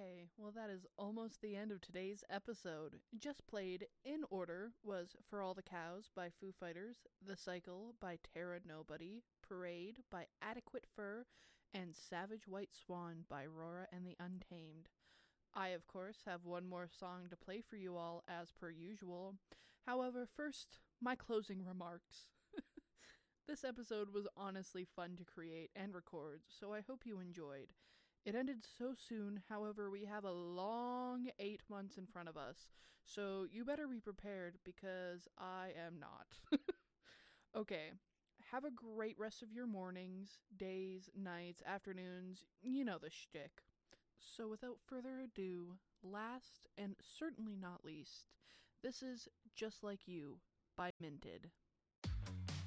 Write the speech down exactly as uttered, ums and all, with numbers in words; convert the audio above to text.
Okay, well, that is almost the end of today's episode. Just played in order was For All the Cows by Foo Fighters, The Cycle by Terra Nobody, Parade by Adequate Fur, and Savage White Swan by Rora and the Untamed. I, of course, have one more song to play for you all as per usual. However, first, my closing remarks. This episode was honestly fun to create and record, so I hope you enjoyed. It ended so soon, however, we have a long eight months in front of us, so you better be prepared because I am not. Okay, have a great rest of your mornings, days, nights, afternoons, you know the shtick. So without further ado, last and certainly not least, this is Just Like You by Minted.